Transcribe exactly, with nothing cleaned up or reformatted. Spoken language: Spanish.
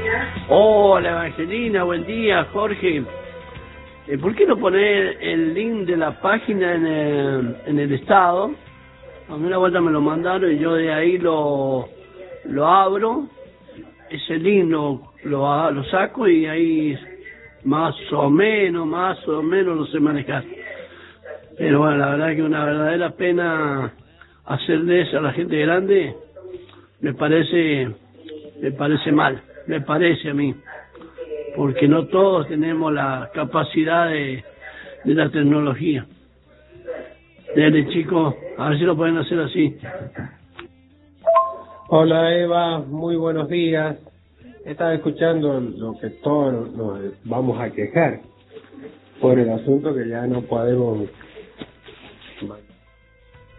Hola Evangelina, buen día Jorge. Eh, ¿Por qué no poner el link de la página en el, en el estado? A mí una vuelta me lo mandaron y yo de ahí lo, lo abro, ese link lo, lo, lo saco y ahí más o menos, más o menos lo sé manejar. Pero bueno, la verdad que una verdadera pena hacerle eso a la gente grande, me parece, me parece mal, me parece a mí, porque no todos tenemos la capacidad de, de la tecnología. Dale chicos, a ver si lo pueden hacer así. Hola Eva, muy buenos días. Estaba escuchando lo que todos nos vamos a quejar por el asunto que ya no podemos